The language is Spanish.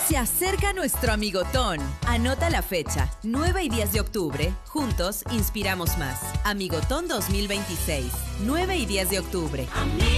Se acerca nuestro Amigotón. Anota la fecha, 9 y 10 de octubre. Juntos inspiramos más. Amigotón 2026, 9 y 10 de octubre.